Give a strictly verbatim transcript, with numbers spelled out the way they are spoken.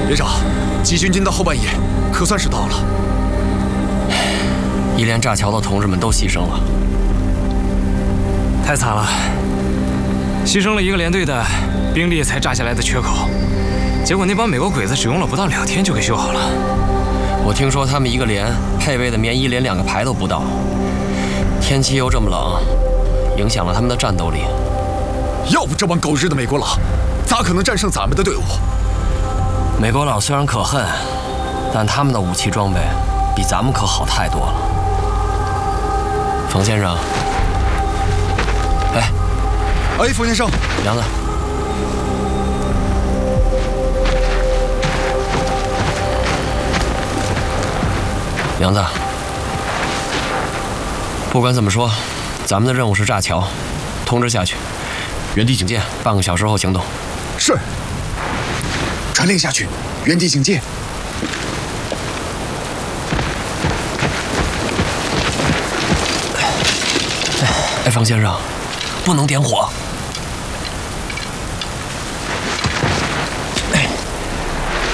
连长，急军军到后半夜，可算是到了。 一连炸桥的同志们都牺牲了， 太惨了，牺牲了一个连队的兵力才炸下来的缺口，结果那帮美国鬼子只用了不到两天就给修好了。 我听说他们一个连配备的棉衣连两个排都不到，天气又这么冷，影响了他们的战斗力。 要不这帮狗日的美国佬，咋可能战胜咱们的队伍？ 美国佬虽然可恨，但他们的武器装备比咱们可好太多了。冯先生，哎， 哎，冯先生， 梁子，梁子，不管怎么说，咱们的任务是炸桥，通知下去，原地警戒，半个小时后行动。 是。传令下去，原地警戒。 哎，方先生，不能点火。